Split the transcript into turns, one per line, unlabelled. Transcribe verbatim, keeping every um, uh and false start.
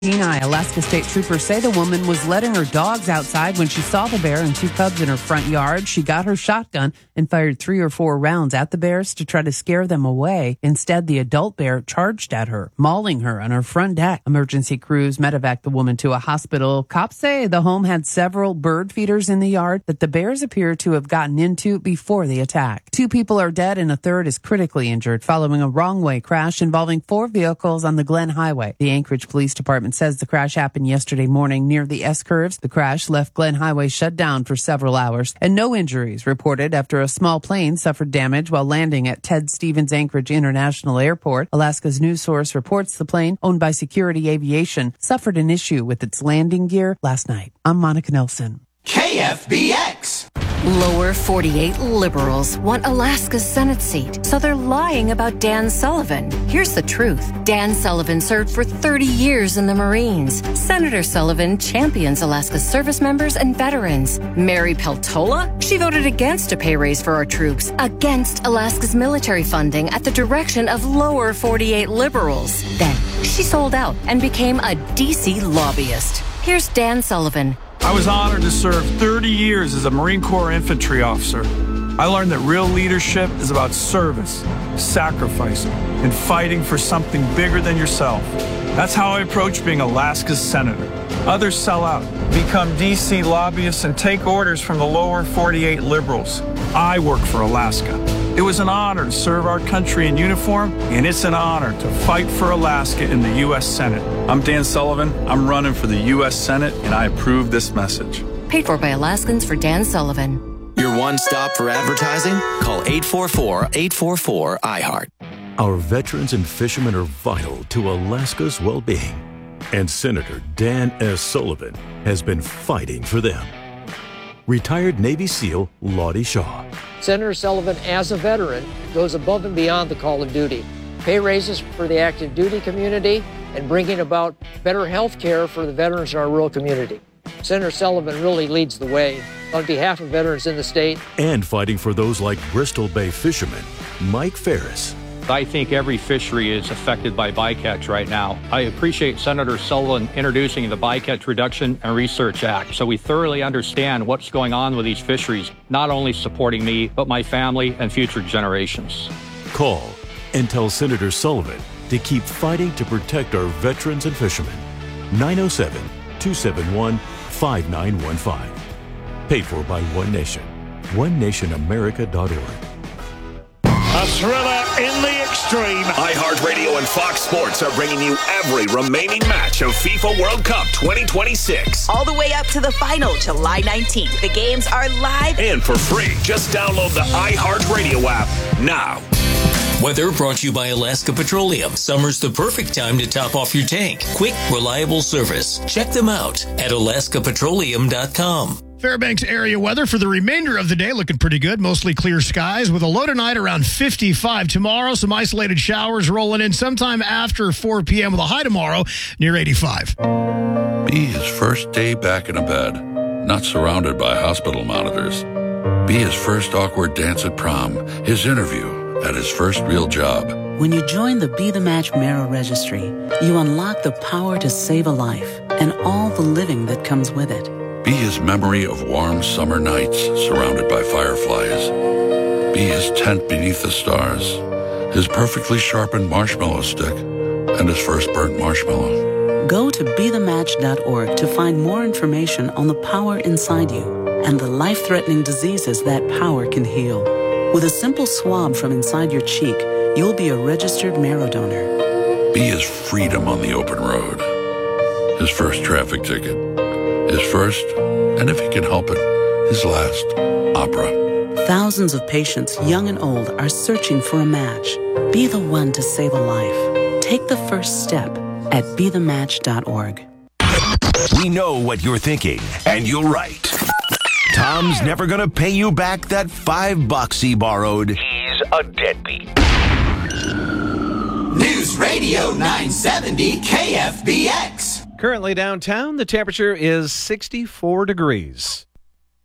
Kenai, Alaska State troopers say the woman was letting her dogs outside when she saw the bear and two cubs in her front yard. She got her shotgun and fired three or four rounds at the bears to try to scare them away. Instead, the adult bear charged at her, mauling her on her front deck. Emergency crews medevac the woman to a hospital. Cops say the home had several bird feeders in the yard that the bears appear to have gotten into before the attack. Two people are dead and a third is critically injured following a wrong-way crash involving four vehicles on the Glen Highway. The Anchorage Police Department says the crash happened yesterday morning near the S-curves. The crash left Glen Highway shut down for several hours and no injuries reported after a small plane suffered damage while landing at Ted Stevens Anchorage International Airport. Alaska's news source reports the plane, owned by Security Aviation, suffered an issue with its landing gear last night. I'm Monica Nelson.
K F B X.
Lower forty-eight liberals want Alaska's Senate seat, so they're lying about Dan Sullivan. Here's the truth. Dan Sullivan served for thirty years in the Marines. Senator Sullivan champions Alaska's service members and veterans. Mary Peltola? She voted against a pay raise for our troops, against Alaska's military funding at the direction of lower forty-eight liberals. Then she sold out and became a D C lobbyist. Here's Dan Sullivan.
I was honored to serve thirty years as a Marine Corps infantry officer. I learned that real leadership is about service, sacrifice, and fighting for something bigger than yourself. That's how I approach being Alaska's senator. Others sell out, become D C lobbyists, and take orders from the lower forty-eight liberals. I work for Alaska. It was an honor to serve our country in uniform, and it's an honor to fight for Alaska in the U S Senate. I'm Dan Sullivan. I'm running for the U S Senate, and I approve this message.
Paid for by Alaskans for Dan Sullivan.
Your one stop for advertising? Call eight four four, eight four four, I heart.
Our veterans and fishermen are vital to Alaska's well-being, and Senator Dan S. Sullivan has been fighting for them. Retired Navy SEAL Lottie Shaw.
Senator Sullivan, as a veteran, goes above and beyond the call of duty. Pay raises for the active duty community and bringing about better health care for the veterans in our rural community. Senator Sullivan really leads the way on behalf of veterans in the state.
And fighting for those like Bristol Bay fisherman Mike Ferris.
I think every fishery is affected by bycatch right now. I appreciate Senator Sullivan introducing the Bycatch Reduction and Research Act so we thoroughly understand what's going on with these fisheries, not only supporting me, but my family and future generations.
Call and tell Senator Sullivan to keep fighting to protect our veterans and fishermen. nine oh seven, two seven one, five nine one five. Paid for by One Nation. one nation america dot org.
A thriller in the extreme.
iHeartRadio and Fox Sports are bringing you every remaining match of FIFA World Cup twenty twenty-six.
All the way up to the final, July nineteenth. The games are live
and for free. Just download the iHeartRadio app now.
Weather brought to you by Alaska Petroleum. Summer's the perfect time to top off your tank. Quick, reliable service. Check them out at alaska petroleum dot com.
Fairbanks area weather for the remainder of the day looking pretty good. Mostly clear skies with a low tonight around fifty-five. Tomorrow, some isolated showers rolling in sometime after four p.m. with a high tomorrow near eighty-five.
Be his first day back in a bed, not surrounded by hospital monitors. Be his first awkward dance at prom, his interview at his first real job.
When you join the Be The Match Marrow Registry, you unlock the power to save a life and all the living that comes with it.
Be his memory of warm summer nights surrounded by fireflies. Be his tent beneath the stars, his perfectly sharpened marshmallow stick, and his first burnt marshmallow.
Go to be the match dot org to find more information on the power inside you and the life-threatening diseases that power can heal. With a simple swab from inside your cheek, you'll be a registered marrow donor.
Be his freedom on the open road, his first traffic ticket, his first, and if he can help it, his last opera.
Thousands of patients, young and old, are searching for a match. Be the one to save a life. Take the first step at be the match dot org.
We know what you're thinking, and you're right. Tom's never gonna pay you back that five bucks he borrowed.
He's a deadbeat. News Radio nine seventy K F B X.
Currently downtown, the temperature is sixty-four degrees.